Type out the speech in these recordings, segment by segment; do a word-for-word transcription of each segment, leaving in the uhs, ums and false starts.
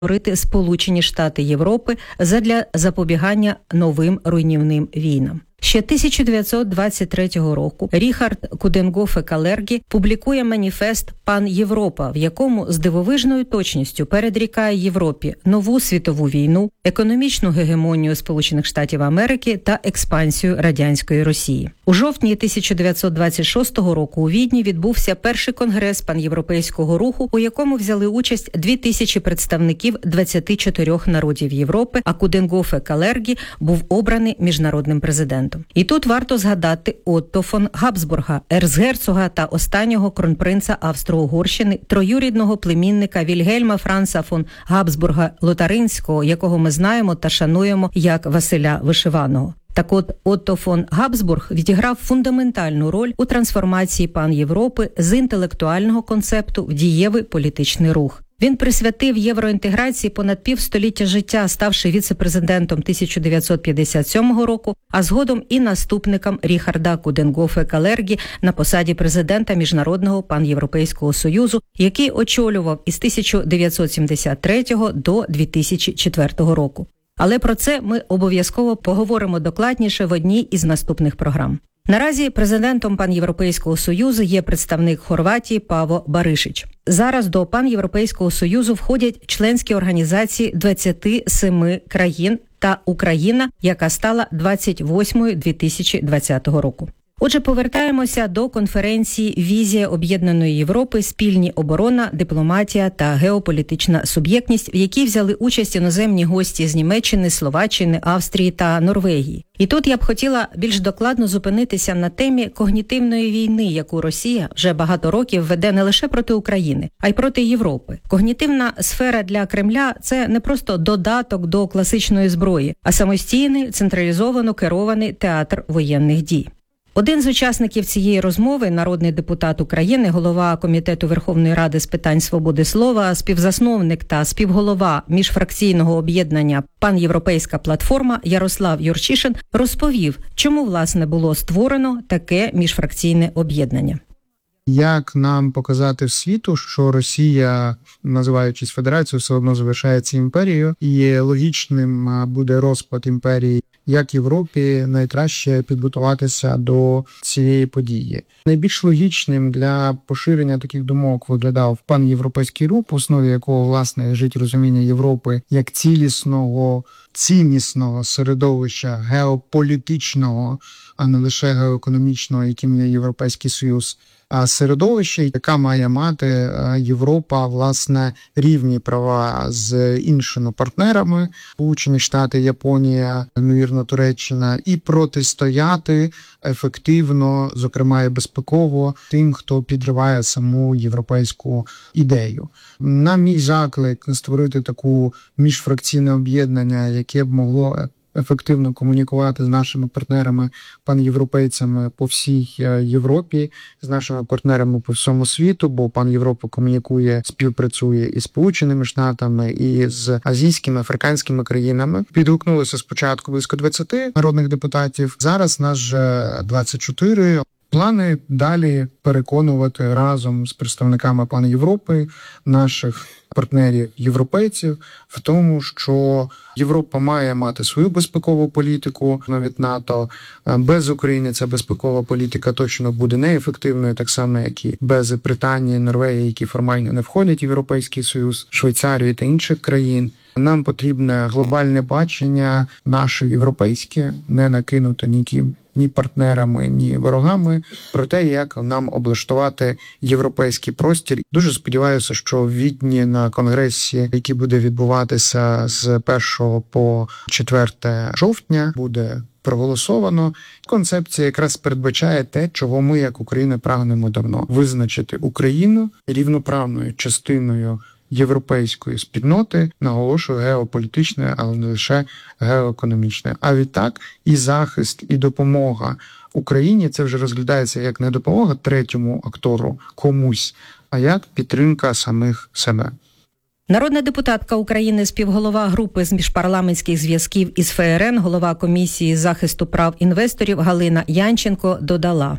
створити Сполучені Штати Європи задля запобігання новим руйнівним війнам. Ще тисяча дев'ятсот двадцять третього року Ріхард Куденгофе-Калергі публікує маніфест «Пан Європа», в якому з дивовижною точністю передрікає Європі нову світову війну, економічну гегемонію Сполучених Штатів Америки та експансію радянської Росії. У жовтні тисяча дев'ятсот двадцять шостого року у Відні відбувся перший конгрес панєвропейського руху, у якому взяли участь дві тисячі представників двадцяти чотирьох народів Європи, а Куденгофе-Калергі був обраний міжнародним президентом. І тут варто згадати Отто фон Габсбурга, ерцгерцога та останнього кронпринца Австро-Угорщини, троюрідного племінника Вільгельма Франца фон Габсбурга-Лотаринського, якого ми знаємо та шануємо як Василя Вишиваного. Так от, Отто фон Габсбург відіграв фундаментальну роль у трансформації пан-Європи з інтелектуального концепту в дієвий політичний рух. Він присвятив євроінтеграції понад півстоліття життя, ставши віце-президентом тисяча дев'ятсот п'ятдесят сьомого року, а згодом і наступником Ріхарда Куденгофе-Калергі на посаді президента Міжнародного панєвропейського союзу, який очолював із тисяча дев'ятсот сімдесят третього до дві тисячі четвертого року. Але про це ми обов'язково поговоримо докладніше в одній із наступних програм. Наразі президентом Панєвропейського союзу є представник Хорватії Паво Баришич. Зараз до Панєвропейського союзу входять членські організації двадцяти семи країн та Україна, яка стала двадцять восьмою дві тисячі двадцятого року. Отже, повертаємося до конференції «Візія об'єднаної Європи. Спільні оборона, дипломатія та геополітична суб'єктність», в якій взяли участь іноземні гості з Німеччини, Словаччини, Австрії та Норвегії. І тут я б хотіла більш докладно зупинитися на темі когнітивної війни, яку Росія вже багато років веде не лише проти України, а й проти Європи. Когнітивна сфера для Кремля – це не просто додаток до класичної зброї, а самостійний, централізовано керований театр воєнних дій. Один з учасників цієї розмови, народний депутат України, голова Комітету Верховної Ради з питань свободи слова, співзасновник та співголова міжфракційного об'єднання «Панєвропейська платформа» Ярослав Юрчишин розповів, чому, власне, було створено таке міжфракційне об'єднання. Як нам показати в світу, що Росія, називаючись федерацією, все одно залишається імперією, і логічним буде розпад імперії, як Європі найкраще підготуватися до цієї події. Найбільш логічним для поширення таких думок виглядав панєвропейський рух, в основі якого, власне, лежить розуміння Європи як цілісного, ціннісного середовища геополітичного, а не лише геоекономічного, яким є Європейський Союз, а середовище, яка має мати Європа, власне, рівні права з іншими партнерами, Сполучені Штати, Японія, ймовірно, Туреччина, і протистояти ефективно, зокрема і безпеково, тим, хто підриває саму європейську ідею. На мій заклик створити таку міжфракційне об'єднання, яке б могло ефективно комунікувати з нашими партнерами, панєвропейцями по всій Європі, з нашими партнерами по всьому світу, бо пан Європа комунікує, співпрацює із Сполученими Штатами, і з азійськими, африканськими країнами. Підгукнулося спочатку близько двадцяти народних депутатів, зараз нас вже двадцять чотири. Плани далі переконувати разом з представниками пан Європи, наших партнерів-європейців, в тому, що Європа має мати свою безпекову політику навіть НАТО. Без України ця безпекова політика точно буде неефективною, так само, як і без Британії, Норвегії, які формально не входять в Європейський Союз, Швейцарії та інших країн. Нам потрібне глобальне бачення наше європейське, не накинуте ніким, ні партнерами, ні ворогами, про те, як нам облаштувати європейський простір. Дуже сподіваюся, що в Відні на конгресі, який буде відбуватися з першого по четверте жовтня, буде проголосовано. Концепція якраз передбачає те, чого ми, як Україна, прагнемо давно. Визначити Україну рівноправною частиною європейської спільноти, наголошую, геополітичної, але не лише геоекономічної. А відтак і захист, і допомога Україні, це вже розглядається як не допомога третьому актору, комусь, а як підтримка самих себе. Народна депутатка України, співголова групи з міжпарламентських зв'язків із ФРН, голова комісії захисту прав інвесторів Галина Янченко додала: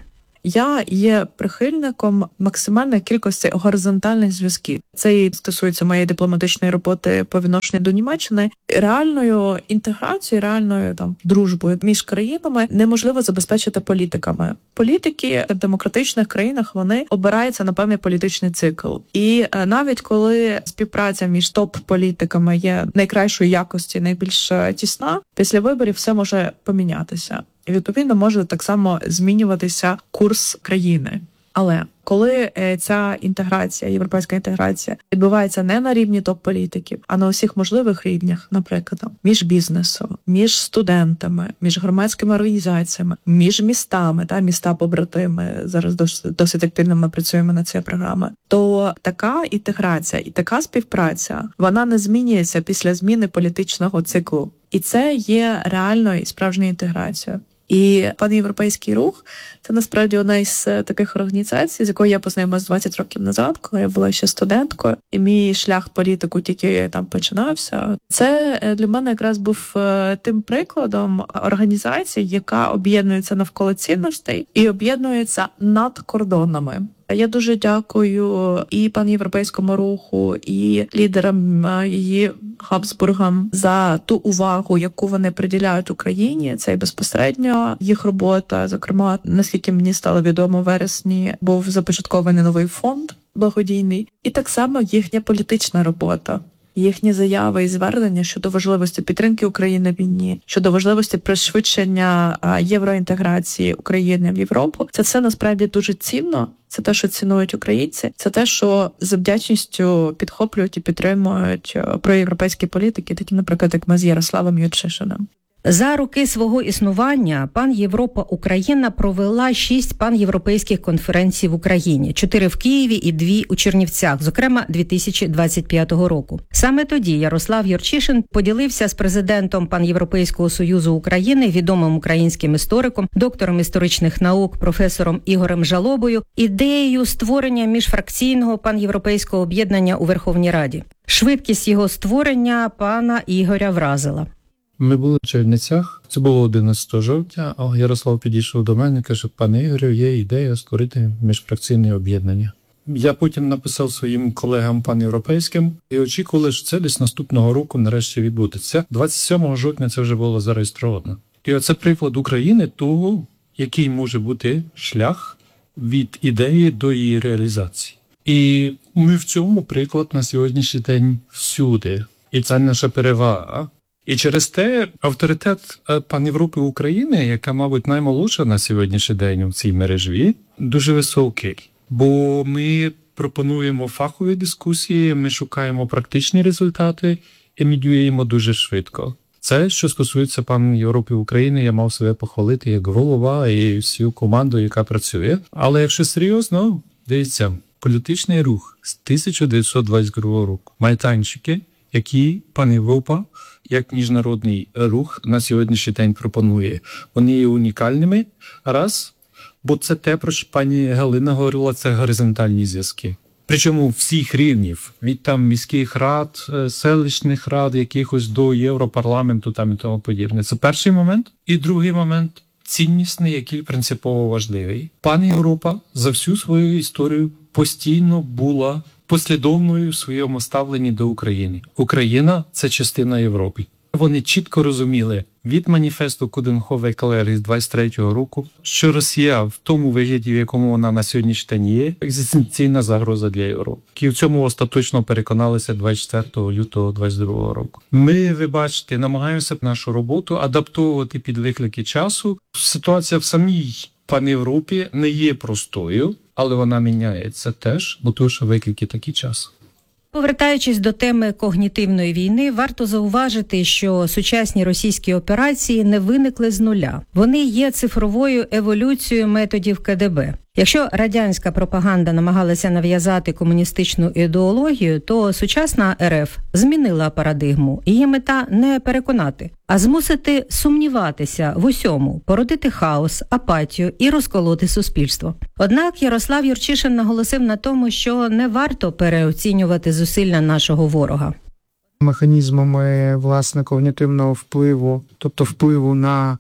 Я є прихильником максимальної кількості горизонтальних зв'язків. Це і стосується моєї дипломатичної роботи по відношенню до Німеччини. Реальною інтеграцією, реальною там дружбою між країнами неможливо забезпечити політиками. Політики в демократичних країнах вони обираються на певний політичний цикл. І навіть коли співпраця між топ-політиками є найкращої якості, найбільш тісна, після виборів все може помінятися. І, відповідно, може так само змінюватися курс країни. Але коли ця інтеграція, європейська інтеграція відбувається не на рівні топ-політиків, а на усіх можливих рівнях, наприклад, там, між бізнесом, між студентами, між громадськими організаціями, між містами, та міста-побратими, зараз досить, досить активно ми працюємо над цією програмою, то така інтеграція і така співпраця, вона не змінюється після зміни політичного циклу. І це є реальною і справжньою інтеграцією. І панєвропейський рух – це насправді одна із таких організацій, з якою я познайомилася двадцять років назад, коли я була ще студенткою, і мій шлях в політику тільки там починався. Це для мене якраз був тим прикладом організації, яка об'єднується навколо цінностей і об'єднується над кордонами. Я дуже дякую і панєвропейському руху, і лідерам її Габсбургам за ту увагу, яку вони приділяють Україні. Це і безпосередньо їх робота. Зокрема, наскільки мені стало відомо, в вересні був започаткований новий фонд благодійний. І так само їхня політична робота. Їхні заяви і звернення щодо важливості підтримки України в війні, щодо важливості пришвидшення євроінтеграції України в Європу. Це все насправді дуже цінно. Це те, що цінують українці. Це те, що з вдячністю підхоплюють і підтримують проєвропейські політики, такі, наприклад, як ми з Ярославом Юрчишиним. За роки свого існування Пан Європа Україна провела шість панєвропейських конференцій в Україні, чотири в Києві і дві у Чернівцях, зокрема дві тисячі двадцять п'ятого року. Саме тоді Ярослав Юрчишин поділився з президентом Панєвропейського союзу України, відомим українським істориком, доктором історичних наук, професором Ігорем Жалобою, ідеєю створення міжфракційного панєвропейського об'єднання у Верховній Раді. Швидкість його створення пана Ігоря вразила. Ми були в Чернівцях, це було одинадцятого жовтня, а Ярослав підійшов до мене і каже: пане Ігорю, є ідея створити міжфракційне об'єднання. Я потім написав своїм колегам панєвропейським і очікували, що це десь наступного року нарешті відбудеться. двадцять сьомого жовтня це вже було зареєстровано. І оце приклад України того, який може бути шлях від ідеї до її реалізації. І ми в цьому приклад на сьогоднішній день всюди. І це наша перевага. І через те авторитет панєвропи України, яка, мабуть, наймолодша на сьогоднішній день у цій мережі, дуже високий. Бо ми пропонуємо фахові дискусії, ми шукаємо практичні результати і ми діємо дуже швидко. Це, що стосується панєвропи України, я мав себе похвалити як голова і всю команду, яка працює. Але якщо серйозно, дивіться, політичний рух з тисяча дев'ятсот двадцять другого року, майданчики, які панєвропа як міжнародний рух на сьогоднішній день пропонує. Вони є унікальними, раз, бо це те, про що пані Галина говорила, це горизонтальні зв'язки. Причому всіх рівнів, від там міських рад, селищних рад, якихось до Європарламенту там і тому подібне. Це перший момент. І другий момент – ціннісний, який принципово важливий. Панєвропа за всю свою історію постійно була послідовною в своєму ставленні до України. Україна – це частина Європи. Вони чітко розуміли від маніфесту Куденгове-Калергі з двадцять третього року, що Росія в тому вигляді, в якому вона на сьогоднішній день є, екзистенційна загроза для Європи. І в цьому остаточно переконалися двадцять четвертого лютого двадцять другого року. Ми, ви бачите, намагаємося нашу роботу адаптовувати під виклики часу. Ситуація в самій панєвропі не є простою, але вона міняється теж, бо тому що виклики такі часи. Повертаючись до теми когнітивної війни, варто зауважити, що сучасні російські операції не виникли з нуля. Вони є цифровою еволюцією методів ка де бе. Якщо радянська пропаганда намагалася нав'язати комуністичну ідеологію, то сучасна ер еф змінила парадигму. Її мета не переконати, а змусити сумніватися в усьому, породити хаос, апатію і розколоти суспільство. Однак Ярослав Юрчишин наголосив на тому, що не варто переоцінювати зусилля нашого ворога. Механізмами, власне, когнітивного впливу, тобто впливу на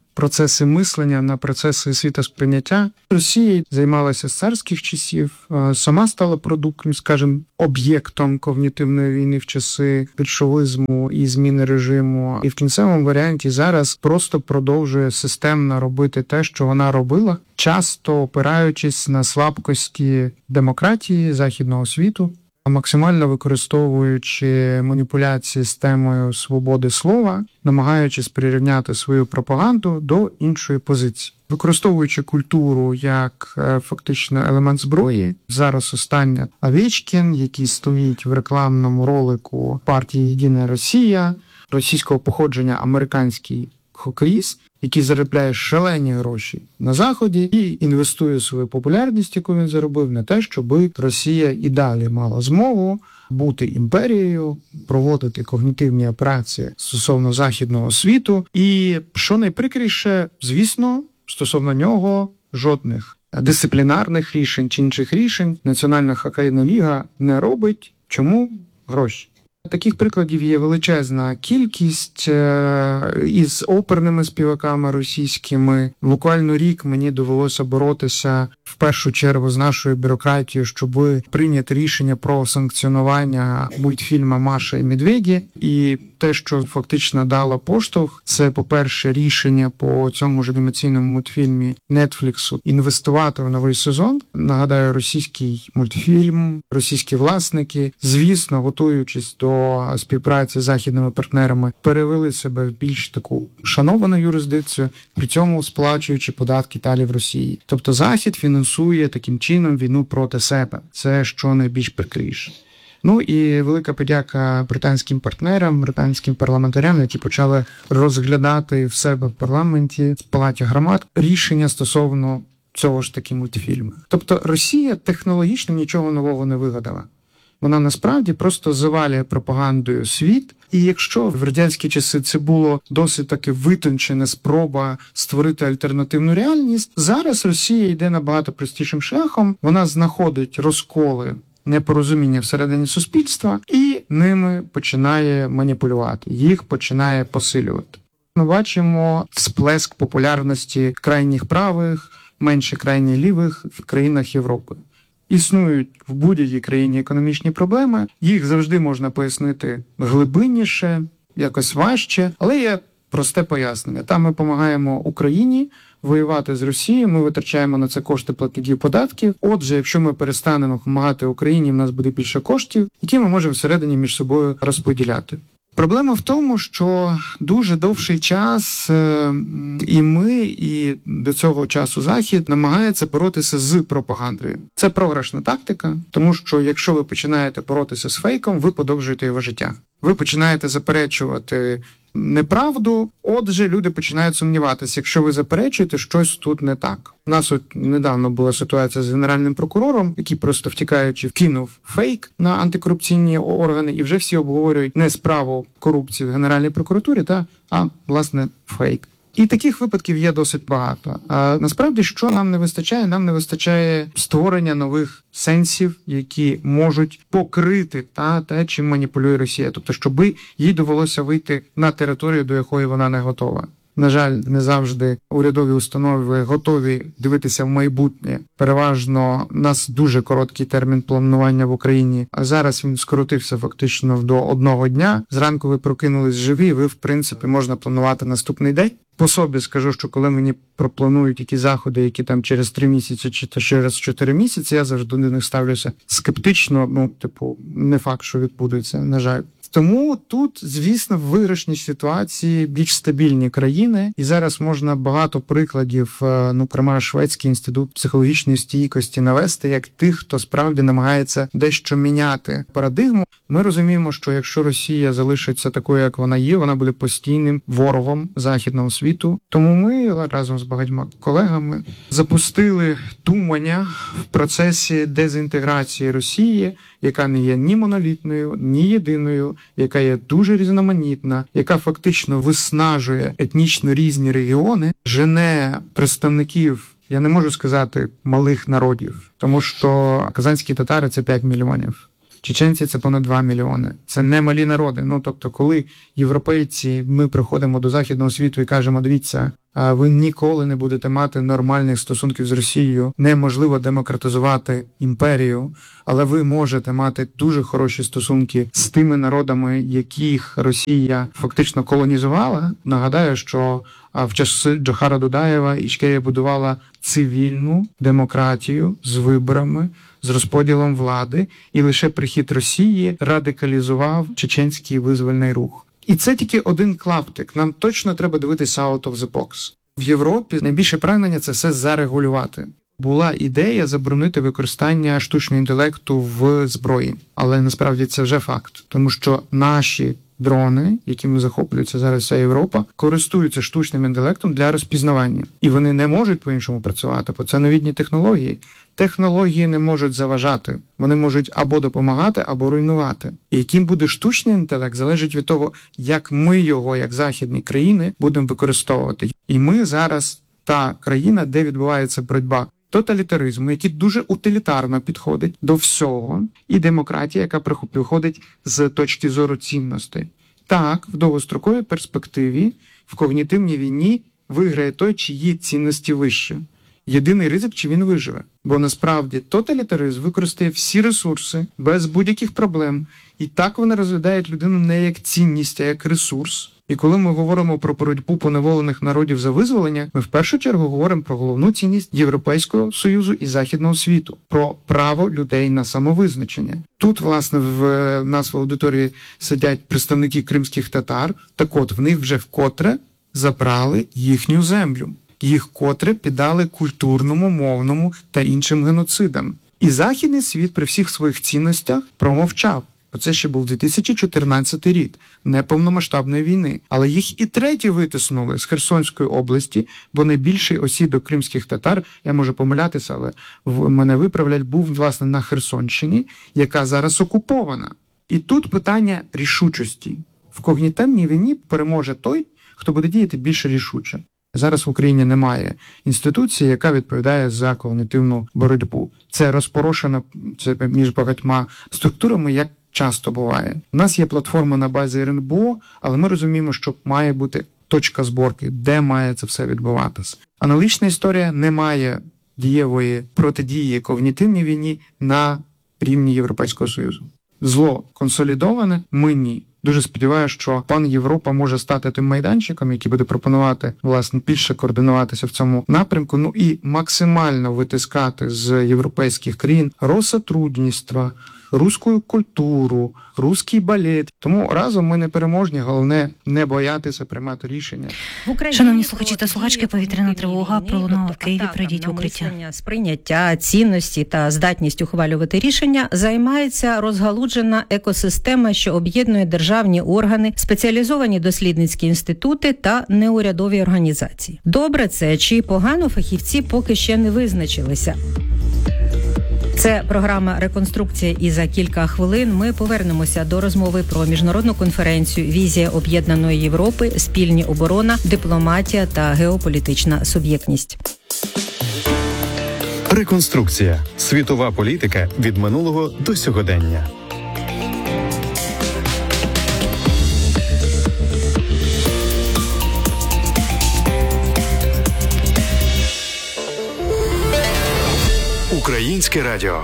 процеси мислення, на процеси світосприйняття. Росія займалася з царських часів, сама стала продуктом, скажімо, об'єктом когнітивної війни в часи більшовизму і зміни режиму. І в кінцевому варіанті зараз просто продовжує системно робити те, що вона робила, часто опираючись на слабкості демократії західного світу, максимально використовуючи маніпуляції з темою свободи слова, намагаючись прирівняти свою пропаганду до іншої позиції. Використовуючи культуру як е, фактично елемент зброї, зараз останнє Овечкін, який стоїть в рекламному ролику партії «Єдина Росія», російського походження американський хокеїст, який заробляє шалені гроші на Заході і інвестує свою популярність, яку він заробив, на те, щоб Росія і далі мала змогу бути імперією, проводити когнітивні операції стосовно західного світу. І, що найприкріше, звісно, стосовно нього жодних дисциплінарних рішень чи інших рішень Національна хокейна ліга не робить. Чому? Гроші. Таких прикладів є величезна кількість. Із оперними співаками російськими. Буквально рік мені довелося боротися в першу чергу з нашою бюрократією, щоб прийняти рішення про санкціонування мультфільму «Маша і Медведі». І те, що фактично дало поштовх, це, по-перше, рішення по цьому ж анімаційному мультфільмі Нетфліксу інвестувати в новий сезон. Нагадаю, російський мультфільм, російські власники, звісно, готуючись до співпраці з західними партнерами, перевели себе в більш таку шановану юрисдикцію, при цьому сплачуючи податки далі в Росії. Тобто Захід фінансує таким чином війну проти себе. Це що найбільш прикріше. Ну і велика подяка британським партнерам, британським парламентарям, які почали розглядати в себе в парламенті, в Палаті громад, рішення стосовно цього ж таки мультфільму. Тобто Росія технологічно нічого нового не вигадала. Вона насправді просто завалює пропагандою світ. І якщо в радянські часи це було досить таки витончена спроба створити альтернативну реальність, зараз Росія йде набагато простішим шляхом. Вона знаходить розколи, непорозуміння всередині суспільства і ними починає маніпулювати, їх починає посилювати. Ми бачимо сплеск популярності крайніх правих, менше крайніх лівих в країнах Європи. Існують в будь-якій країні економічні проблеми, їх завжди можна пояснити глибинніше, якось важче, але є просте пояснення. Там ми допомагаємо Україні воювати з Росією, ми витрачаємо на це кошти платників податків. Отже, якщо ми перестанемо допомагати Україні, в нас буде більше коштів, які ми можемо всередині між собою розподіляти. Проблема в тому, що дуже довший час і ми, і до цього часу Захід намагається боротися з пропагандою. Це програшна тактика, тому що якщо ви починаєте боротися з фейком, ви подовжуєте його життя. Ви починаєте заперечувати неправду, отже, люди починають сумніватися, якщо ви заперечуєте, щось тут не так. У нас от недавно була ситуація з генеральним прокурором, який просто втікаючи вкинув фейк на антикорупційні органи, і вже всі обговорюють не справу корупції в Генеральній прокуратурі, та, а, власне, фейк. І таких випадків є досить багато. А насправді, що нам не вистачає? Нам не вистачає створення нових сенсів, які можуть покрити та, те, чим маніпулює Росія. Тобто, щоб їй довелося вийти на територію, до якої вона не готова. На жаль, не завжди урядові установи готові дивитися в майбутнє. Переважно у нас дуже короткий термін планування в Україні, а зараз він скоротився фактично до одного дня. Зранку ви прокинулись живі, ви, в принципі, можна планувати наступний день. По собі скажу, що коли мені пропланують які заходи, які там через три місяці чи через чотири місяці, я завжди до них ставлюся скептично, ну, типу, не факт, що відбудеться, на жаль. Тому тут, звісно, в виграшній ситуації більш стабільні країни, і зараз можна багато прикладів, ну, зокрема, Шведський інститут психологічної стійкості навести, як тих, хто справді намагається дещо міняти парадигму. Ми розуміємо, що якщо Росія залишиться такою, як вона є, вона буде постійним ворогом західного світу. Тому ми разом з багатьма колегами запустили думання в процесі дезінтеграції Росії, яка не є ні монолітною, ні єдиною, яка є дуже різноманітна, яка фактично виснажує етнічно різні регіони, жене представників, я не можу сказати, малих народів, тому що казанські татари – це п'ять мільйонів. Чеченці – це понад два мільйони. Це не малі народи. Ну, тобто, коли європейці, ми приходимо до західного світу і кажемо, дивіться, а ви ніколи не будете мати нормальних стосунків з Росією. Неможливо демократизувати імперію, але ви можете мати дуже хороші стосунки з тими народами, яких Росія фактично колонізувала. Нагадаю, що в часи Джохара Дудаєва Ічкерія будувала цивільну демократію з виборами, з розподілом влади, і лише прихід Росії радикалізував чеченський визвольний рух. І це тільки один клаптик. Нам точно треба дивитися out of the box. В Європі найбільше прагнення – це все зарегулювати. Була ідея заборонити використання штучного інтелекту в зброї. Але насправді це вже факт. Тому що наші дрони, якими захоплюється зараз вся Європа, користуються штучним інтелектом для розпізнавання. І вони не можуть по-іншому працювати, бо це новітні технології. Технології не можуть заважати. Вони можуть або допомагати, або руйнувати. І яким буде штучний інтелект, залежить від того, як ми його, як західні країни, будемо використовувати. І ми зараз та країна, де відбувається боротьба тоталітаризму, який дуже утилітарно підходить до всього, і демократія, яка приходить з точки зору цінностей. Так, в довгостроковій перспективі, в когнітивній війні виграє той, чиї цінності вище. Єдиний ризик, чи він виживе. Бо насправді тоталітаризм використає всі ресурси без будь-яких проблем. І так вони розглядають людину не як цінність, а як ресурс. І коли ми говоримо про боротьбу поневолених народів за визволення, ми в першу чергу говоримо про головну цінність Європейського Союзу і Західного світу, про право людей на самовизначення. Тут, власне, в нас в аудиторії сидять представники кримських татар, так от в них вже вкотре забрали їхню землю. Їх котре піддали культурному, мовному та іншим геноцидам. І Західний світ при всіх своїх цінностях промовчав. Бо це ще був дві тисячі чотирнадцятий рік, не повномасштабної війни. Але їх і треті витиснули з Херсонської області, бо найбільший осідок кримських татар, я можу помилятися, але в мене виправлять, був, власне, на Херсонщині, яка зараз окупована. І тут питання рішучості. В когнітивній війні переможе той, хто буде діяти більш рішуче. Зараз в Україні немає інституції, яка відповідає за когнітивну боротьбу. Це розпорошено це між багатьма структурами, як часто буває. У нас є платформа на базі ер ен бе о, але ми розуміємо, що має бути точка зборки, де має це все відбуватися. Аналогічна історія: немає дієвої протидії когнітивній війні на рівні Європейського Союзу. Зло консолідоване, ми ні. Дуже сподіваюся, що пан Європа може стати тим майданчиком, який буде пропонувати, власне, більше координуватися в цьому напрямку, ну і максимально витискати з європейських країн розсотрудничество, руську культуру, руський балет. Тому разом ми не переможні, головне не боятися приймати рішення. Шановні слухачі та слухачки, повітряна тривога пролунала в Києві. Прийдіть в укриття. Сприйняття, цінності та здатність ухвалювати рішення займається розгалуджена екосистема, що об'єднує державні органи, спеціалізовані дослідницькі інститути та неурядові організації. Добре це чи погано, фахівці поки ще не визначилися. Це програма «Реконструкція», і за кілька хвилин ми повернемося до розмови про міжнародну конференцію «Візія об'єднаної Європи. Спільні оборона, дипломатія та геополітична суб'єктність». Реконструкція. Світова політика від минулого до сьогодення. Українське радіо.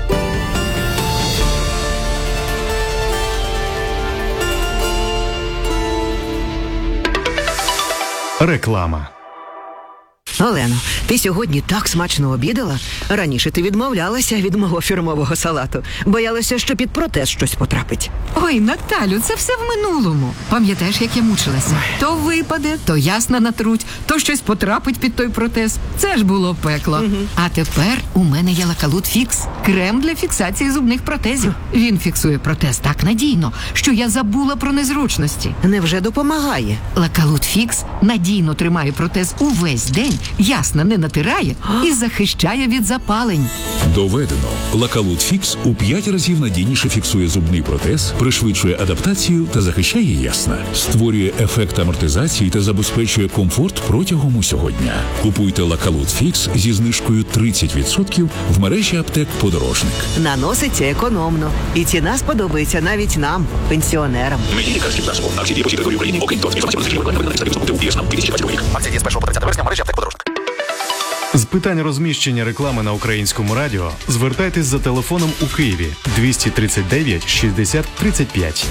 Реклама. Олено, ти сьогодні так смачно обідала. Раніше ти відмовлялася від мого фірмового салату. Боялася, що під протез щось потрапить. Ой, Наталю, це все в минулому. Пам'ятаєш, як я мучилася? То випаде, то ясна натруть, то щось потрапить під той протез. Це ж було пекло. Угу. А тепер у мене є Лакалут Фікс. Крем для фіксації зубних протезів. Він фіксує протез так надійно, що я забула про незручності. Невже допомагає? Лакалут Фікс надійно тримає протез увесь день ясно, не натирає і захищає від запалень. Доведено. Лакалут Фікс у п'ять разів надійніше фіксує зубний протез, пришвидшує адаптацію та захищає ясна. Створює ефект амортизації та забезпечує комфорт протягом усього дня. Купуйте Лакалут Фікс зі знижкою тридцять відсотків в мережі аптек «Подорожник». Наноситься економно. І ціна сподобається навіть нам, пенсіонерам. Мені лікарським засобом на всі дії по всій території України, окрім того, інформацію на на дві тисячі двадцять рік. Акція діє з першого по тридцяте вересня в мережі аптек «Подорожник». З питань розміщення реклами на Українському радіо звертайтесь за телефоном у Києві двісті тридцять дев'ять шістдесят тридцять п'ять.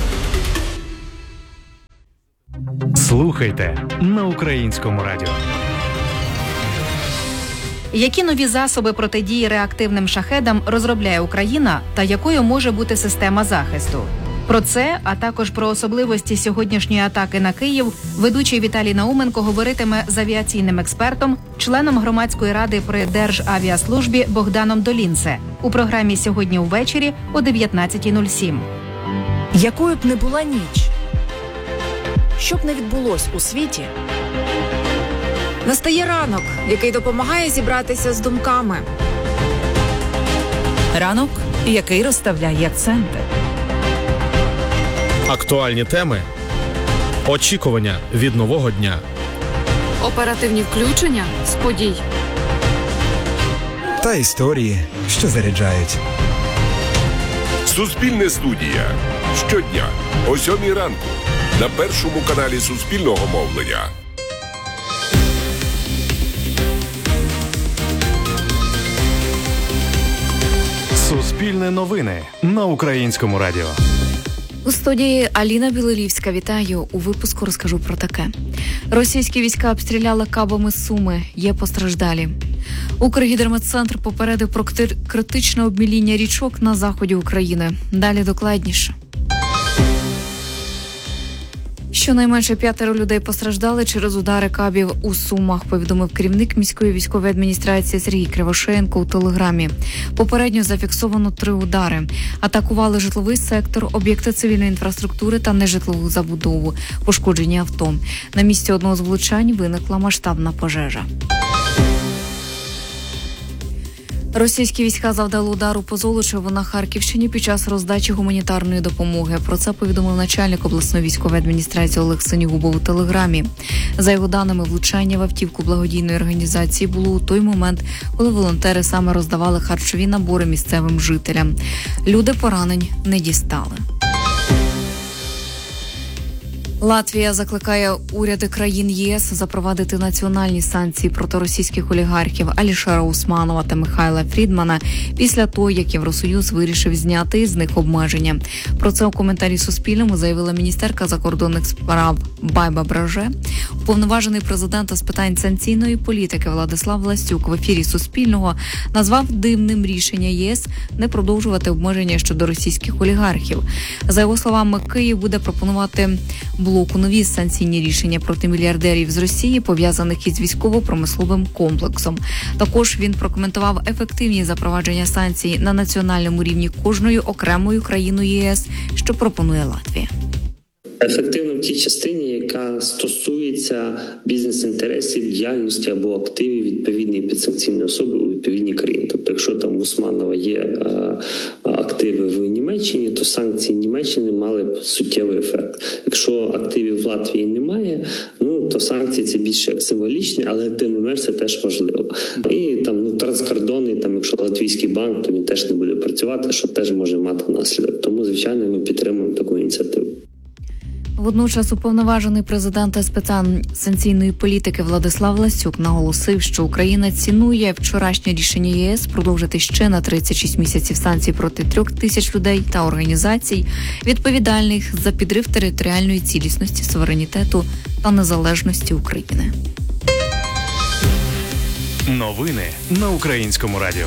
Слухайте на Українському радіо. Які нові засоби протидії реактивним шахедам розробляє Україна та якою може бути система захисту? Про це, а також про особливості сьогоднішньої атаки на Київ, ведучий Віталій Науменко говоритиме з авіаційним експертом, членом громадської ради при Державіаслужбі Богданом Долінце у програмі «Сьогодні увечері» о дев'ятнадцятій нуль сім. Якою б не була ніч, що б не відбулось у світі, настає ранок, який допомагає зібратися з думками. Ранок, який розставляє акценти. Актуальні теми, очікування від нового дня. Оперативні включення з подій. Та історії, що заряджають. Суспільне студія. Щодня о сьомій ранку на першому каналі Суспільного мовлення. Суспільне новини на Українському радіо. У студії Аліна Білолівська. Вітаю. У випуску розкажу про таке. Російські війська обстріляли кабами Суми. Є постраждалі. Укргідрометцентр попередив про критичне обміління річок на заході України. Далі докладніше. Щонайменше п'ятеро людей постраждали через удари кабів у Сумах, повідомив керівник міської військової адміністрації Сергій Кривошеєнко у телеграмі. Попередньо зафіксовано три удари. Атакували житловий сектор, об'єкти цивільної інфраструктури та нежитлову забудову, пошкоджені авто. На місці одного з влучань виникла масштабна пожежа. Російські війська завдали удару по Золочеву на Харківщині під час роздачі гуманітарної допомоги. Про це повідомив начальник обласної військової адміністрації Олег Синігубов у телеграмі. За його даними, влучання в автівку благодійної організації було у той момент, коли волонтери саме роздавали харчові набори місцевим жителям. Люди поранень не дістали. Латвія закликає уряди країн ЄС запровадити національні санкції проти російських олігархів Алішера Усманова та Михайла Фрідмана після того, як Євросоюз вирішив зняти з них обмеження. Про це у коментарі Суспільному заявила міністерка закордонних справ Байба Браже. Уповноважений президента з питань санкційної політики Владислав Власюк в ефірі Суспільного назвав дивним рішення ЄС не продовжувати обмеження щодо російських олігархів. За його словами, Київ буде пропонувати блоку нові санкційні рішення проти мільярдерів з Росії, пов'язаних із військово-промисловим комплексом. Також він прокоментував ефективні запровадження санкцій на національному рівні кожною окремою країною ЄС, що пропонує Латвія. Ефективно в тій частині, яка стосується бізнес-інтересів, діяльності або активів відповідної підсанкційної особи у відповідній країні. Тобто, якщо там у Усманова є а, активи в Німеччині, то санкції Німеччини мали б суттєвий ефект. Якщо активів в Латвії немає, ну то санкції це більше символічні, але тим не менше це теж важливо. І там ну транскордонний, там якщо латвійський банк, то він теж не буде працювати, що теж може мати наслідок. Тому звичайно ми підтримуємо таку ініціативу. Водночас уповноважений президента з питань санкційної політики Владислав Ласюк наголосив, що Україна цінує вчорашнє рішення ЄС продовжити ще на тридцять шість місяців санкцій проти трьох тисяч людей та організацій, відповідальних за підрив територіальної цілісності, суверенітету та незалежності України. Новини на Українському радіо.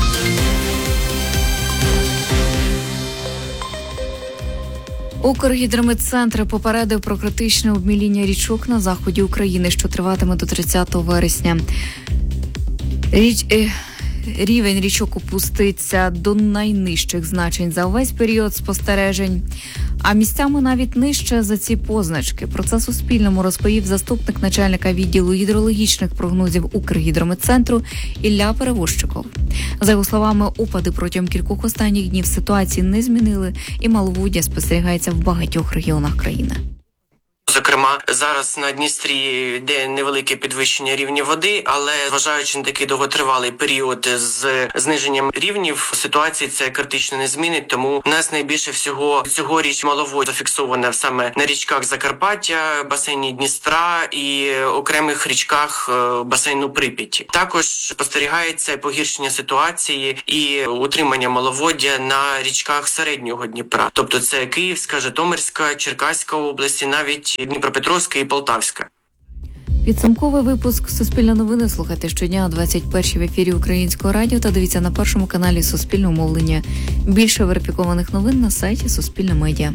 Укргідрометцентр попередив про критичне обміління річок на заході України, що триватиме до тридцятого вересня. Річ... Е... Рівень річок опуститься до найнижчих значень за увесь період спостережень. а місцями навіть нижче за ці позначки. Про це Суспільному розповів заступник начальника відділу гідрологічних прогнозів Укргідрометцентру Ілля Перевозчиков. За його словами, опади протягом кількох останніх днів ситуації не змінили, і маловоддя спостерігається в багатьох регіонах країни. Зокрема, зараз на Дністрі йде невелике підвищення рівня води, але зважаючи на такий довготривалий період з зниженням рівнів, ситуації це критично не змінить, тому у нас найбільше всього цьогоріч маловоддя зафіксоване саме на річках Закарпаття, басейні Дністра і окремих річках басейну Прип'яті. Також спостерігається погіршення ситуації і утримання маловоддя на річках середнього Дніпра, тобто це Київська, Житомирська, Черкаська області, навіть Дніпропетровська і Полтавська. Підсумковий випуск «Суспільне новини» слухайте щодня о двадцять першій в ефірі Українського радіо та дивіться на першому каналі Суспільного мовлення. Більше верифікованих новин на сайті Суспільне медіа.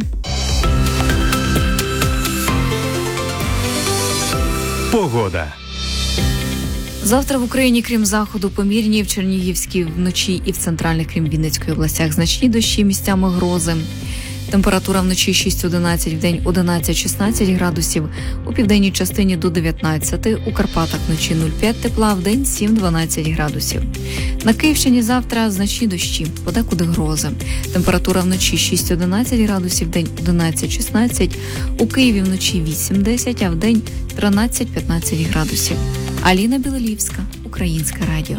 Погода. Завтра в Україні, крім заходу, помірні, в Чернігівській вночі і в центральних, крім Вінницької областях, значні дощі, місцями грози. Температура вночі шість-одинадцять, вдень одинадцять-шістнадцять градусів, у південній частині до дев'ятнадцяти, у Карпатах вночі нуль цілих п'ять тепла, вдень сім-дванадцять градусів. На Київщині завтра значні дощі, подекуди грози. Температура вночі шість-одинадцять градусів, вдень одинадцять-шістнадцять, у Києві вночі вісім-десять, а вдень тринадцять-п'ятнадцять градусів. Аліна Білолівська, Українське радіо.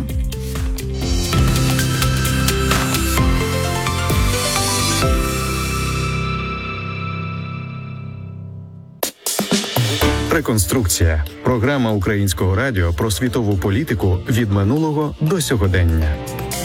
Реконструкція. Програма Українського радіо про світову політику від минулого до сьогодення.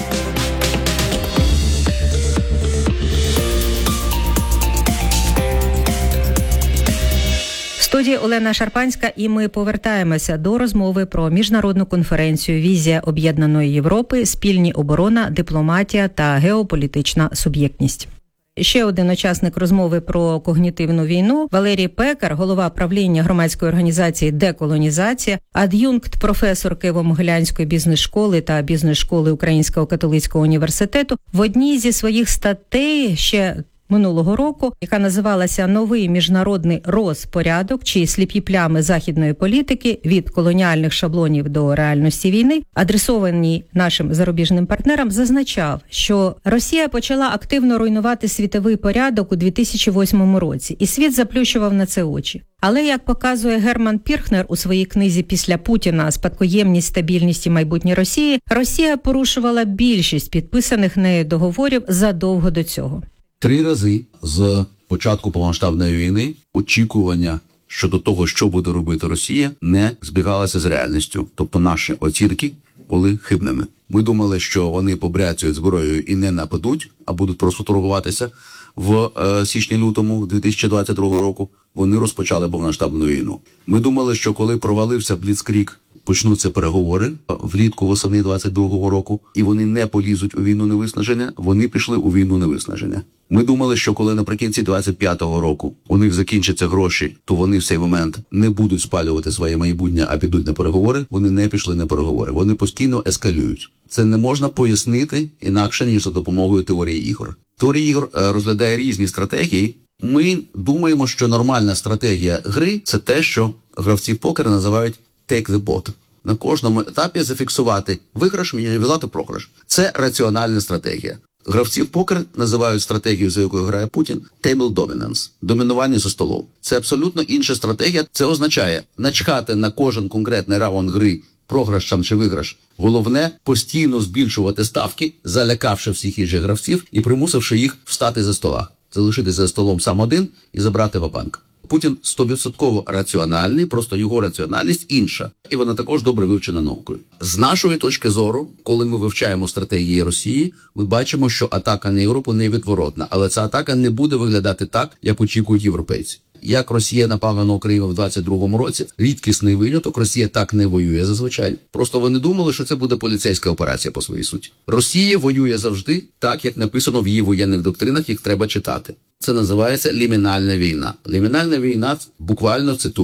В студії Олена Шарпанська, і ми повертаємося до розмови про міжнародну конференцію «Візія об'єднаної Європи. Спільні оборона, дипломатія та геополітична суб'єктність». Ще один учасник розмови про когнітивну війну – Валерій Пекар, голова правління громадської організації «Деколонізація», ад'юнкт професор Києво-Могилянської бізнес-школи та бізнес-школи Українського католицького університету. В одній зі своїх статей ще минулого року, яка називалася «Новий міжнародний розпорядок чи сліпі плями західної політики від колоніальних шаблонів до реальності війни», адресованій нашим зарубіжним партнерам, зазначав, що Росія почала активно руйнувати світовий порядок у дві тисячі восьмому році, і світ заплющував на це очі. Але, як показує Герман Пірхнер у своїй книзі «Після Путіна. Спадкоємність, стабільність і майбутнє Росії», Росія порушувала більшість підписаних нею договорів задовго до цього. Три рази з початку повномасштабної війни очікування щодо того, що буде робити Росія, не збігалося з реальністю. Тобто наші оцінки були хибними. Ми думали, що вони побряцюють зброєю і не нападуть, а будуть просто торгуватися. В е, січні-лютому дві тисячі двадцять другого року вони розпочали повномасштабну війну. Ми думали, що коли провалився Бліцкріг, почнуться переговори влітку восени двадцять другого року, і вони не полізуть у війну невиснаження, вони пішли у війну невиснаження. Ми думали, що коли наприкінці двадцять п'ятого року у них закінчаться гроші, то вони в цей момент не будуть спалювати своє майбутнє, а підуть на переговори. Вони не пішли на переговори. Вони постійно ескалюють. Це не можна пояснити інакше, ніж за допомогою теорії ігор. Теорія ігор розглядає різні стратегії. Ми думаємо, що нормальна стратегія гри – це те, що гравці в покер називають take the pot. На кожному етапі зафіксувати виграш, мінімізувати програш. Це раціональна стратегія. Гравці в покер називають стратегію, за якою грає Путін, table dominance – домінування за столом. Це абсолютно інша стратегія. Це означає начхати на кожен конкретний раунд гри, програш там чи виграш. Головне – постійно збільшувати ставки, залякавши всіх інших гравців і примусивши їх встати за стола. Залишитися за столом сам один і забрати ва-банк. Путін сто відсотків раціональний, просто його раціональність інша. І вона також добре вивчена наукою. З нашої точки зору, коли ми вивчаємо стратегії Росії, ми бачимо, що атака на Європу невідворотна. Але ця атака не буде виглядати так, як очікують європейці. Як Росія напала на Україну в двадцять другому році, рідкісний виняток, Росія так не воює зазвичай. Просто вони думали, що це буде поліцейська операція по своїй суті. Росія воює завжди так, як написано в її воєнних доктринах, їх треба читати. Це називається лімінальна війна. Лімінальна війна, буквально цитую,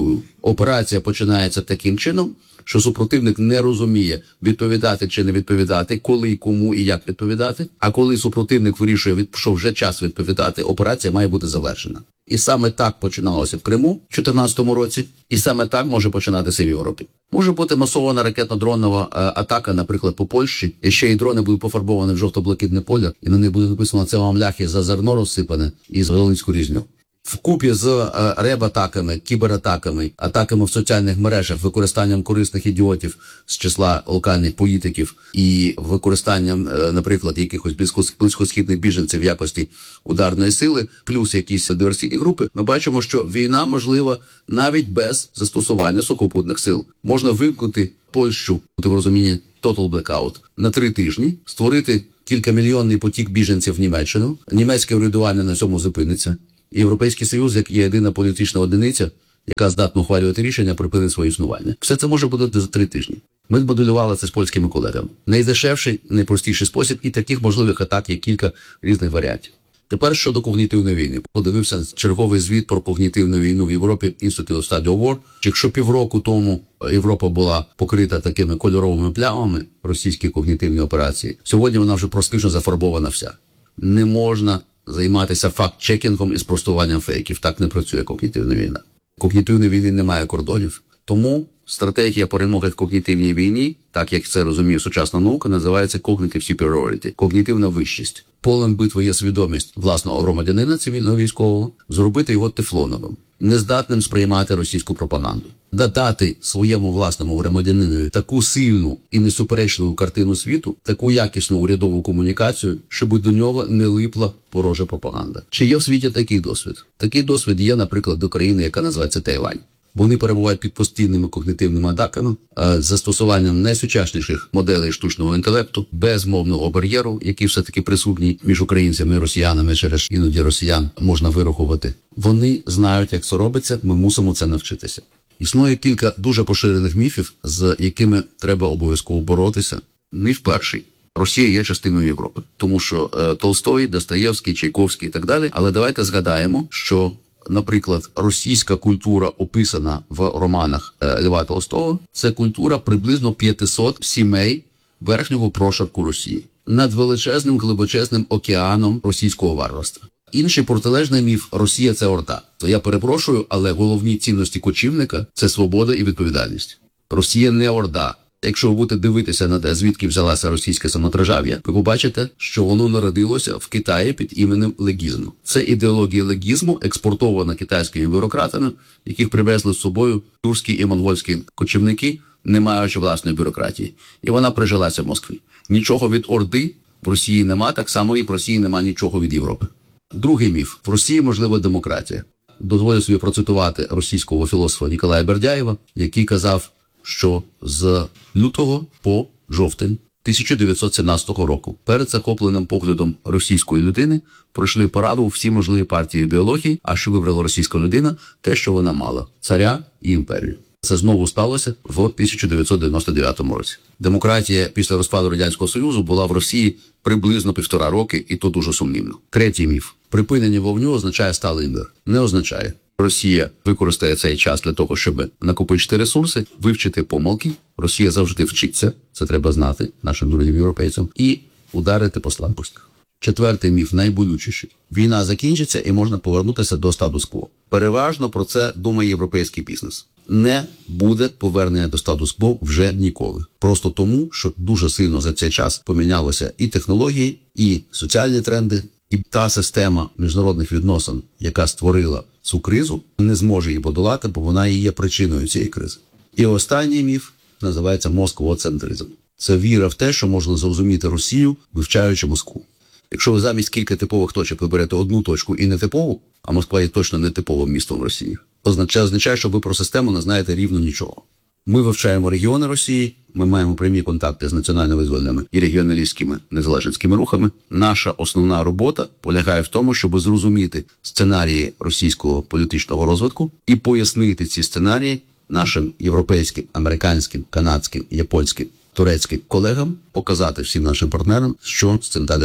Операція починається таким чином, що супротивник не розуміє, відповідати чи не відповідати, коли, кому і як відповідати. А коли супротивник вирішує, що вже час відповідати, операція має бути завершена. І саме так починалося в Криму в дві тисячі чотирнадцятому році, і саме так може починатися в Європі. Може бути масована ракетно-дронова атака, наприклад, по Польщі, і ще й дрони будуть пофарбовані в жовто-блакитне поле, і на них буде написано «це вам ляхи за зерно розсипане» і з Волинську різню. Вкупі з е, реб-атаками, кібератаками, атаками в соціальних мережах, використанням корисних ідіотів з числа локальних політиків і використанням, е, наприклад, якихось близькосхідних біженців в якості ударної сили, плюс якісь диверсійні групи, ми бачимо, що війна можлива навіть без застосування сухопутних сил. Можна вимкнути Польщу, в розумінні total blackout, на три тижні, створити кількамільйонний потік біженців в Німеччину, німецьке урядування на цьому зупиниться. Європейський Союз, як є єдина політична одиниця, яка здатна ухвалювати рішення, припинить своє існування. Все це може бути за три тижні. Ми змоделювали це з польськими колегами. Найдешевший, найпростіший спосіб, і таких можливих атак є кілька різних варіантів. Тепер щодо когнітивної війни. Подивився черговий звіт про когнітивну війну в Європі Institute of Study of War. Якщо півроку тому Європа була покрита такими кольоровими плямами, російські когнітивні операції, сьогодні вона вже практично зафарбована вся. Не можна займатися факт-чекінгом і спростуванням фейків. Так не працює когнітивна війна. Когнітивної війни немає кордонів. Тому стратегія перемоги в когнітивній війні, так як це розуміє сучасна наука, називається cognitive superiority, когнітивна вищість. Полем битви є свідомість власного громадянина цивільного військового, зробити його тефлоновим, нездатним сприймати російську пропаганду. Додати своєму власному громадянинові таку сильну і несуперечливу картину світу, таку якісну урядову комунікацію, щоб до нього не липла ворожа пропаганда. Чи є в світі такий досвід? Такий досвід є, наприклад, до країни, яка називається Тайвань. Вони перебувають під постійними когнітивними атаками, з застосуванням найсучасніших моделей штучного інтелекту, без мовного бар'єру, який все-таки присутній між українцями і росіянами, через іноді росіян можна вирахувати. Вони знають, як це робиться, ми мусимо це навчитися. Існує кілька дуже поширених міфів, з якими треба обов'язково боротися. Міф перший. Росія є частиною Європи. Тому що е, Толстой, Достоєвський, Чайковський і так далі. Але давайте згадаємо, що, наприклад, російська культура, описана в романах е, Льва Толстого, це культура приблизно п'ятсот сімей верхнього прошарку Росії. Над величезним, глибочезним океаном російського варварства. Інший протилежний міф – Росія – це орда. То я перепрошую, але головні цінності кочівника – це свобода і відповідальність. Росія не орда. Якщо ви будете дивитися на те, звідки взялася російське самодержав'я, ви побачите, що воно народилося в Китаї під іменем легізму. Це ідеологія легізму, експортована китайськими бюрократами, яких привезли з собою турські і монгольські кочівники, не маючи власної бюрократії. І вона прижилася в Москві. Нічого від орди в Росії нема, так само і в Росії нема нічого від Європи. Другий міф. В Росії можлива демократія. Дозволю собі процитувати російського філософа Ніколая Бердяєва, який казав, що з лютого по жовтень тисяча дев'ятсот сімнадцятого року перед захопленим поглядом російської людини пройшли параду всі можливі партії ідеології, а що вибрала російська людина – те, що вона мала – царя і імперію. Це знову сталося в тисяча дев'ятсот дев'яносто дев'ятому році. Демократія після розпаду Радянського Союзу була в Росії приблизно півтора роки, і то дуже сумнівно. Третій міф. Припинення вогню означає сталий мир. Не означає. Росія використає цей час для того, щоб накопичити ресурси, вивчити помилки. Росія завжди вчиться, це треба знати нашим друзям європейцям, і ударити по слабкостях. Четвертий міф, найболючіший. Війна закінчиться і можна повернутися до статус-кво. Переважно про це думає європейський бізнес. Не буде повернення до статус-кво вже ніколи. Просто тому, що дуже сильно за цей час помінялися і технології, і соціальні тренди, і та система міжнародних відносин, яка створила цю кризу, не зможе її подолати, бо вона і є причиною цієї кризи. І останній міф називається москвоцентризм. Це віра в те, що можна зрозуміти Росію, вивчаючи Москву. Якщо ви замість кілька типових точок виберете одну точку і не типову, а Москва є точно не типовим містом Росії, означає, означає, що ви про систему не знаєте рівно нічого. Ми вивчаємо регіони Росії, ми маємо прямі контакти з національно-визвольними і регіоналістськими незалежницькими рухами. Наша основна робота полягає в тому, щоб зрозуміти сценарії російського політичного розвитку і пояснити ці сценарії нашим європейським, американським, канадським, японським, турецьким колегам, показати всім нашим партнерам, що з цим далі робити.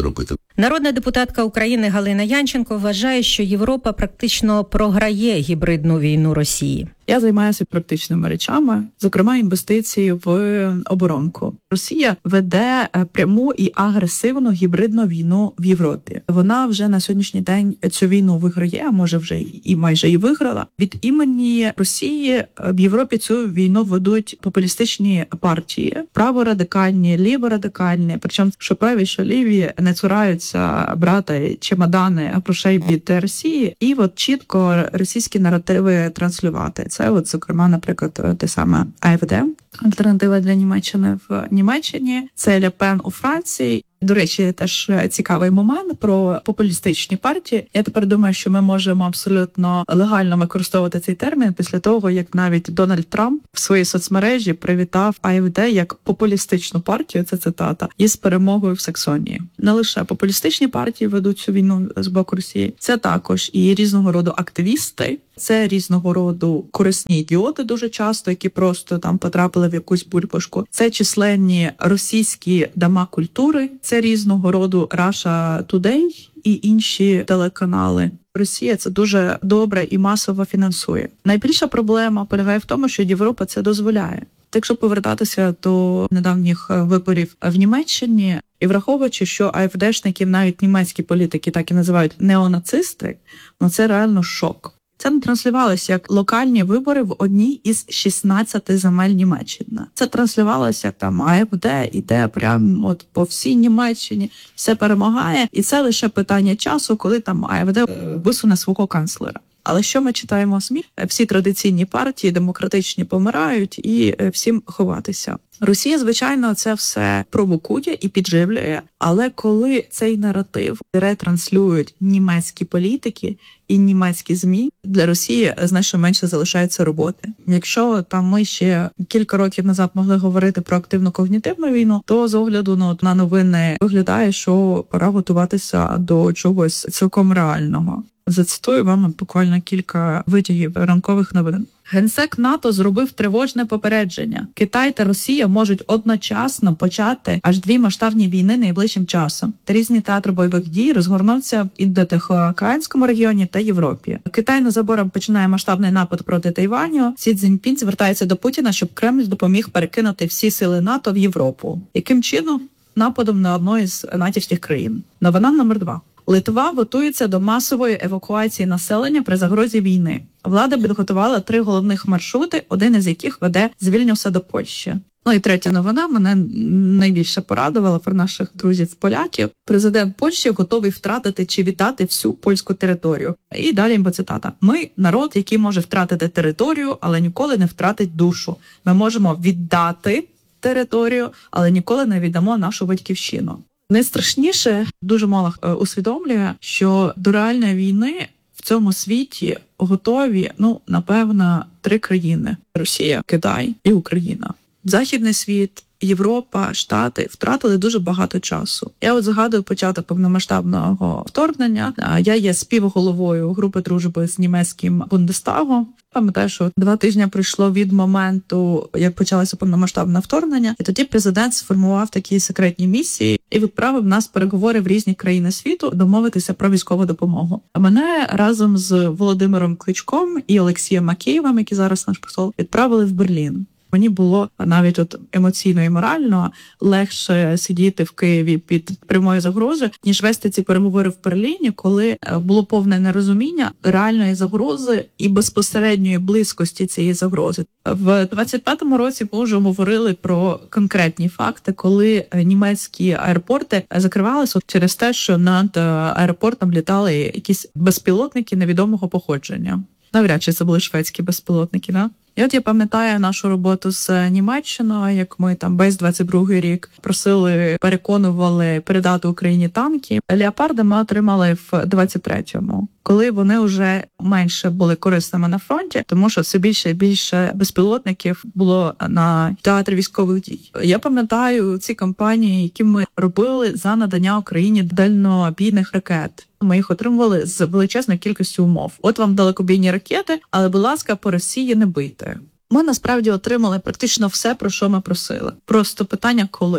Народна депутатка України Галина Янченко вважає, що Європа практично програє гібридну війну Росії. Я займаюся практичними речами, зокрема інвестиції в оборонку. Росія веде пряму і агресивну гібридну війну в Європі. Вона вже на сьогоднішній день цю війну виграє, а може вже і майже і виграла. Від імені Росії в Європі цю війну ведуть популістичні партії, праворадикальні, ліворадикальні, причому що праві, що ліві не цураються брати чемодани грошей від Росії і от чітко російські наративи транслювати. Це от, зокрема, наприклад, те саме АФД, альтернатива для Німеччини в Німеччині, це Ле Пен у Франції. До речі, теж цікавий момент про популістичні партії. Я тепер думаю, що ми можемо абсолютно легально використовувати цей термін після того, як навіть Дональд Трамп в своїй соцмережі привітав АФД як популістичну партію, це цитата, із перемогою в Саксонії. Не лише популістичні партії ведуть цю війну з боку Росії, це також і різного роду активісти, це різного роду корисні ідіоти дуже часто, які просто там потрапили в якусь бульбашку. Це численні російські дома культури, це різного роду Russia Today і інші телеканали. Росія це дуже добре і масово фінансує. Найбільша проблема полягає в тому, що Європа це дозволяє. Якщо повертатися до недавніх виборів в Німеччині, і враховуючи, що АФДшників навіть німецькі політики так і називають неонацисти, ну це реально шок. Це не транслювалося як локальні вибори в одній із шістнадцяти земель Німеччини. Це транслювалося як там АФД іде прямо от по всій Німеччині, все перемагає. І це лише питання часу, коли там АФД висуне свого канцлера. Але що ми читаємо в СМІ? Всі традиційні партії демократичні помирають і всім ховатися. Росія, звичайно, це все провокує і підживлює, але коли цей наратив ретранслюють німецькі політики і німецькі ЗМІ, для Росії значно менше залишається роботи. Якщо там ми ще кілька років назад могли говорити про активну когнітивну війну, то з огляду ну, на новини виглядає, що пора готуватися до чогось цілком реального. Зацитую вам буквально кілька витягів ранкових новин. Генсек НАТО зробив тривожне попередження. Китай та Росія можуть одночасно почати аж дві масштабні війни найближчим часом. Та різні театри бойових дій розгорнуться в Індотихоокеанському регіоні та Європі. Китай незабаром починає масштабний напад проти Тайваню. Сі Цзіньпін звертається до Путіна, щоб Кремль допоміг перекинути всі сили НАТО в Європу. Яким чином? Нападом на одну із натівських країн. Новина номер два. Литва готується до масової евакуації населення при загрозі війни. Влада підготувала три головних маршрути, один із яких веде з Вільнюса до Польщі. Ну і третя новина мене найбільше порадувала про наших друзів-поляків. Президент Польщі готовий втратити чи віддати всю польську територію. І далі його цитата. Ми – народ, який може втратити територію, але ніколи не втратить душу. Ми можемо віддати територію, але ніколи не віддамо нашу батьківщину. Найстрашніше, дуже мало усвідомлює, що до реальної війни в цьому світі готові, ну, напевно, три країни – Росія, Китай і Україна. Західний світ, Європа, Штати втратили дуже багато часу. Я от згадую початок повномасштабного вторгнення. Я є співголовою групи дружби з німецьким Бундестагом. Пам'ятаю, що два тижні пройшло від моменту, як почалося повномасштабне вторгнення, і тоді президент сформував такі секретні місії і відправив нас переговори в різні країни світу домовитися про військову допомогу. А мене разом з Володимиром Кличком і Олексієм Макеєвим, який зараз наш посол, відправили в Берлін. Мені було навіть от емоційно і морально легше сидіти в Києві під прямою загрозою, ніж вести ці переговори в Берліні, коли було повне нерозуміння реальної загрози і безпосередньої близькості цієї загрози. В двадцять п'ятому році ми вже говорили про конкретні факти, коли німецькі аеропорти закривалися через те, що над аеропортом літали якісь безпілотники невідомого походження. Навряд чи це були шведські безпілотники, да? І от я пам'ятаю нашу роботу з Німеччиною, як ми там весь двадцять другий рік просили, переконували передати Україні танки. Леопарди ми отримали в двадцять третьому, коли вони вже менше були корисними на фронті, тому що все більше і більше безпілотників було на театрі військових дій. Я пам'ятаю ці кампанії, які ми робили за надання Україні дальнобійних ракет. Ми їх отримували з величезною кількістю умов. От вам далекобійні ракети, але, будь ласка, по Росії не бийте. Ми насправді отримали практично все, про що ми просили. Просто питання коли.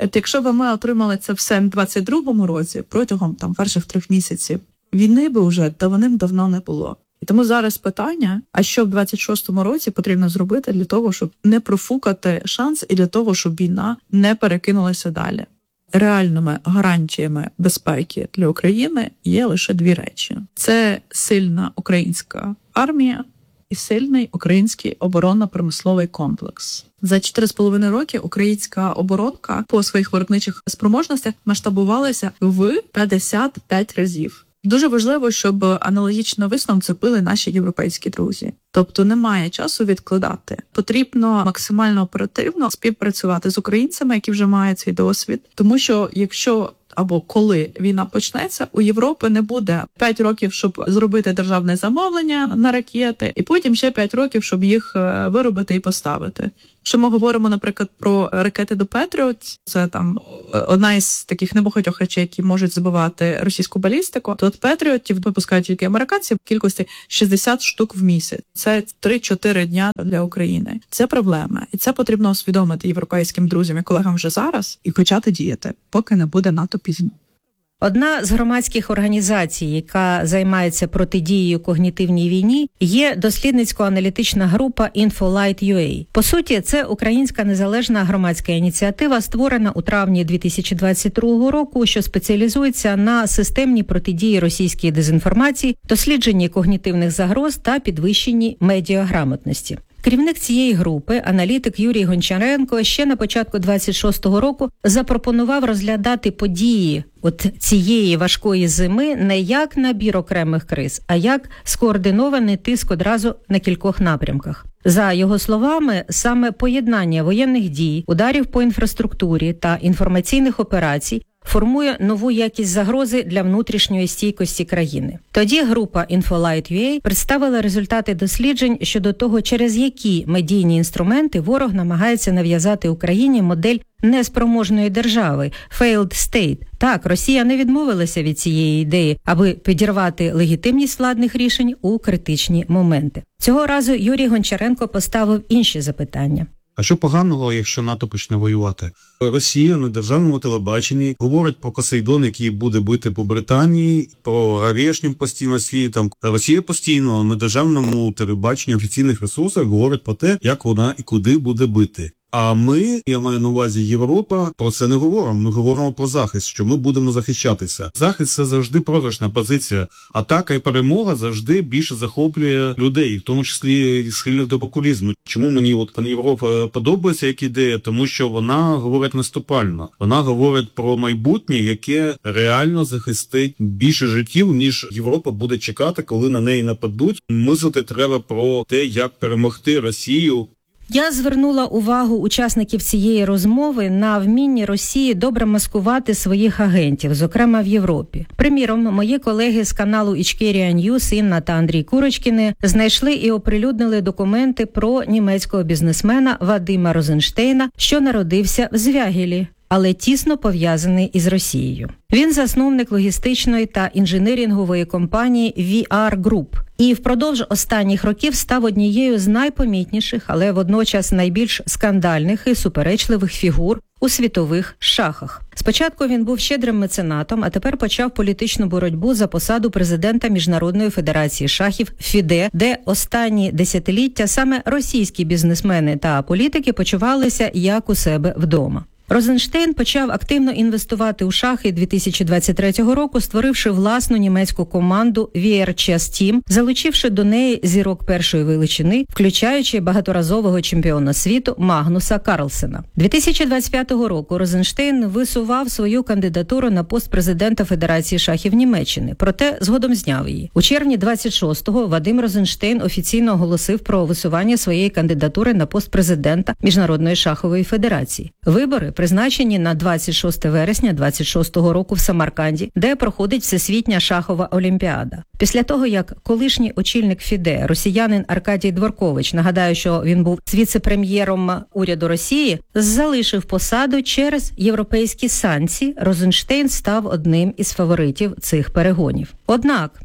От якщо б ми отримали це все в двадцять другому році, протягом там перших трьох місяців, війни би вже давним-давно не було. І тому зараз питання, а що в двадцять шостому році потрібно зробити для того, щоб не профукати шанс і для того, щоб війна не перекинулася далі. Реальними гарантіями безпеки для України є лише дві речі. Це сильна українська армія і сильний український оборонно-промисловий комплекс. За чотири з половиною роки українська оборонка по своїх виробничих спроможностях масштабувалася в п'ятдесят п'ять разів. Дуже важливо, щоб аналогічно висновок зробили наші європейські друзі. Тобто немає часу відкладати. Потрібно максимально оперативно співпрацювати з українцями, які вже мають свій досвід. Тому що якщо або коли війна почнеться, у Європи не буде п'ять років, щоб зробити державне замовлення на ракети, і потім ще п'ять років, щоб їх виробити і поставити. Якщо ми говоримо, наприклад, про ракети до Петріот, це там одна із таких небагатьох речей, які можуть збивати російську балістику, то от Петріотів випускають тільки американці в кількості шістдесят штук в місяць. Це три-чотири дня для України. Це проблема. І це потрібно усвідомити європейським друзям і колегам вже зараз і почати діяти, поки не буде надто пізно. Одна з громадських організацій, яка займається протидією когнітивній війні, є дослідницько-аналітична група InfoLight.ua. По суті, це українська незалежна громадська ініціатива, створена у травні дві тисячі двадцять другого року, що спеціалізується на системній протидії російській дезінформації, дослідженні когнітивних загроз та підвищенні медіаграмотності. Керівник цієї групи, аналітик Юрій Гончаренко, ще на початку двадцять шостого року запропонував розглядати події от цієї важкої зими не як набір окремих криз, а як скоординований тиск одразу на кількох напрямках. За його словами, саме поєднання воєнних дій, ударів по інфраструктурі та інформаційних операцій формує нову якість загрози для внутрішньої стійкості країни. Тоді група InfoLight.ua представила результати досліджень щодо того, через які медійні інструменти ворог намагається нав'язати Україні модель неспроможної держави – failed state. Так, Росія не відмовилася від цієї ідеї, аби підірвати легітимність владних рішень у критичні моменти. Цього разу Юрій Гончаренко поставив інші запитання. А що поганого, якщо НАТО почне воювати? Росія на державному телебаченні говорить про Посейдон, який буде бити по Британії, про Гавєшнім постійно світом. Росія постійно на державному телебаченні, офіційних ресурсах говорить про те, як вона і куди буде бити. А ми, я маю на увазі Європа, про це не говоримо. Ми говоримо про захист, що ми будемо захищатися. Захист – це завжди програшна позиція. Атака і перемога завжди більше захоплює людей, в тому числі схильних до популізму. Чому мені от пан Європа подобається як ідея? Тому що вона говорить наступально. Вона говорить про майбутнє, яке реально захистить більше життів, ніж Європа буде чекати, коли на неї нападуть. Мислити треба про те, як перемогти Росію. Я звернула увагу учасників цієї розмови на вміння Росії добре маскувати своїх агентів, зокрема в Європі. Приміром, мої колеги з каналу Ічкерія Ньюс, Інна та Андрій Курочкіни, знайшли і оприлюднили документи про німецького бізнесмена Вадима Розенштейна, що народився в Звягелі, але тісно пов'язаний із Росією. Він засновник логістичної та інженерингової компанії ві ар Group і впродовж останніх років став однією з найпомітніших, але водночас найбільш скандальних і суперечливих фігур у світових шахах. Спочатку він був щедрим меценатом, а тепер почав політичну боротьбу за посаду президента Міжнародної федерації шахів ФІДЕ, де останні десятиліття саме російські бізнесмени та політики почувалися як у себе вдома. Розенштейн почав активно інвестувати у шахи дві тисячі двадцять третього року, створивши власну німецьку команду ві ар Chess Team, залучивши до неї зірок першої величини, включаючи багаторазового чемпіона світу Магнуса Карлсена. дві тисячі двадцять п'ятого року Розенштейн висував свою кандидатуру на пост президента Федерації шахів Німеччини, проте згодом зняв її. У червні двадцять шостого Вадим Розенштейн офіційно оголосив про висування своєї кандидатури на пост президента Міжнародної шахової федерації. Вибори призначені на двадцять шосте вересня двадцять шостого року в Самарканді, де проходить Всесвітня шахова олімпіада. Після того, як колишній очільник ФІДЕ, росіянин Аркадій Дворкович, нагадаю, що він був віце-прем'єром уряду Росії, залишив посаду через європейські санкції, Розенштейн став одним із фаворитів цих перегонів. Однак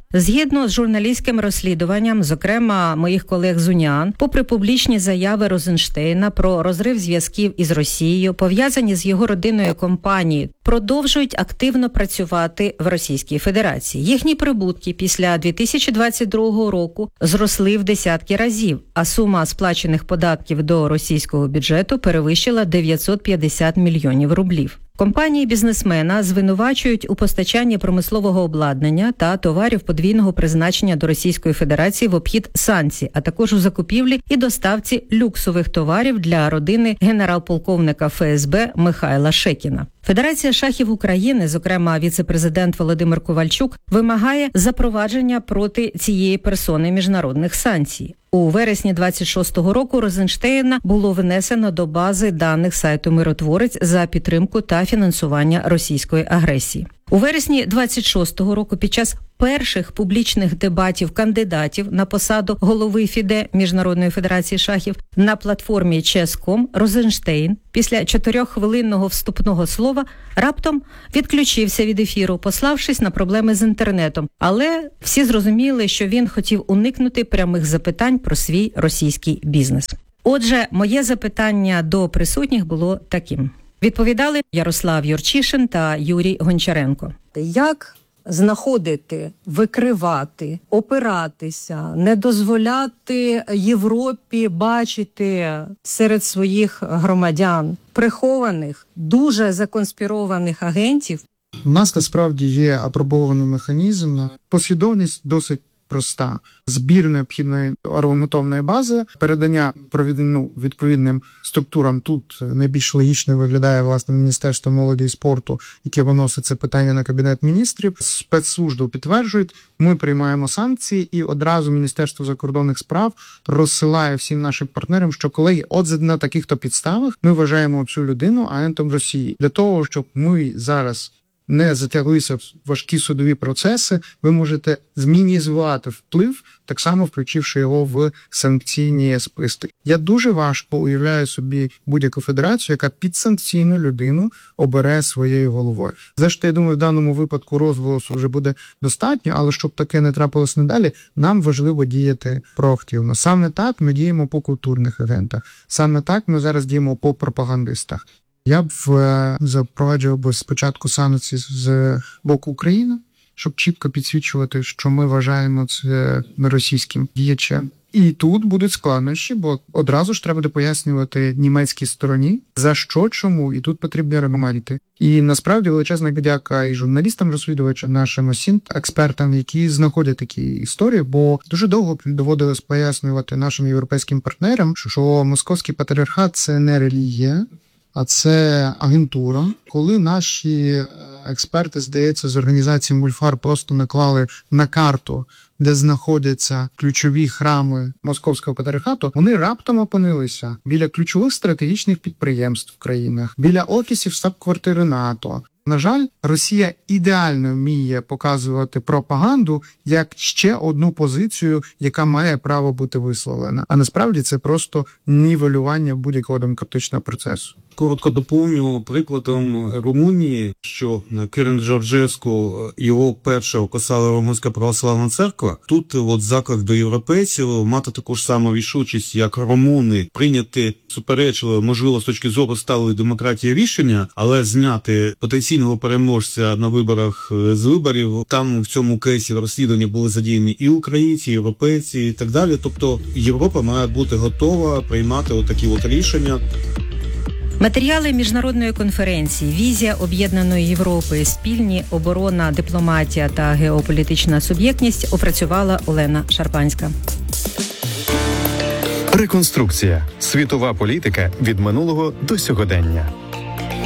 Згідно з журналістським розслідуванням, зокрема моїх колег з УНІАН, попри публічні заяви Розенштейна про розрив зв'язків із Росією, пов'язані з його родиною компанії, продовжують активно працювати в Російській Федерації. Їхні прибутки після дві тисячі двадцять другого року зросли в десятки разів, а сума сплачених податків до російського бюджету перевищила дев'ятсот п'ятдесят мільйонів рублів. Компанії бізнесмена звинувачують у постачанні промислового обладнання та товарів подвійного призначення до Російської Федерації в обхід санкцій, а також у закупівлі і доставці люксових товарів для родини генерал-полковника еф ес бе Михайла Шекіна. Федерація шахів України, зокрема віце-президент Володимир Ковальчук, вимагає запровадження проти цієї персони міжнародних санкцій. У вересні двадцять шостого року Розенштейна було внесено до бази даних сайту «Миротворець» за підтримку та фінансування російської агресії. У вересні двадцять шостого року під час перших публічних дебатів кандидатів на посаду голови ФІДЕ Міжнародної Федерації шахів на платформі чес крапка ком Розенштейн після чотирьоххвилинного вступного слова раптом відключився від ефіру, пославшись на проблеми з інтернетом. Але всі зрозуміли, що він хотів уникнути прямих запитань про свій російський бізнес. Отже, моє запитання до присутніх було таким. Відповідали Ярослав Юрчишин та Юрій Гончаренко. Як знаходити, викривати, опиратися, не дозволяти Європі бачити серед своїх громадян прихованих, дуже законспірованих агентів? У нас насправді є апробований механізм. Послідовність досить проста. Збір необхідної аргументовної бази, передання провідну відповідним структурам. Тут найбільш логічно виглядає, власне, Міністерство молоді і спорту, яке виносить це питання на Кабінет міністрів. Спецслужби підтверджують, ми приймаємо санкції, і одразу Міністерство закордонних справ розсилає всім нашим партнерам, що, колеги, от на таких-то підставах ми вважаємо цю людину агентом Росії. Для того, щоб ми зараз не затяглися в важкі судові процеси, ви можете змінізувати вплив, так само включивши його в санкційні списки. Я дуже важко уявляю собі будь-яку федерацію, яка підсанкційну людину обере своєю головою. Зрештою, я думаю, в даному випадку розголосу вже буде достатньо, але щоб таке не трапилось надалі, нам важливо діяти проактивно. Саме так ми діємо по культурних агентах. Саме так ми зараз діємо по пропагандистах. Я б запроваджував би спочатку санкції з боку України, щоб чітко підсвічувати, що ми вважаємо це російським діячем. І тут будуть складнощі, бо одразу ж треба буде пояснювати німецькій стороні, за що, чому, і тут потрібні аргументи. І насправді величезна дяка і журналістам-розслідувачам, нашим осін, експертам, які знаходять такі історії, бо дуже довго доводилось пояснювати нашим європейським партнерам, що московський патріархат – це не релігія, а це агентура. Коли наші експерти, здається, з організації Мульфар просто наклали на карту, де знаходяться ключові храми московського патріархату, вони раптом опинилися біля ключових стратегічних підприємств в країнах, біля офісів штаб-квартири НАТО. На жаль, Росія ідеально вміє показувати пропаганду як ще одну позицію, яка має право бути висловлена. А насправді це просто нівелювання будь-якого демократичного процесу. Коротко доповню прикладом Румунії, що Кирин Джорджеску, його перша окосала Румунська православна церква. Тут от заклик до європейців мати таку ж саму рішучість, як румуни, прийняти суперечливе, можливо, з точки зору сталої демократії рішення, але зняти потенційного переможця на виборах з виборів. Там в цьому кейсі розслідування були задіяні і українці, і європейці, і так далі. Тобто Європа має бути готова приймати отакі от рішення. Матеріали міжнародної конференції «Візія об'єднаної Європи. Спільні оборона, дипломатія та геополітична суб'єктність» опрацювала Олена Шарпанська. Реконструкція. Світова політика від минулого до сьогодення.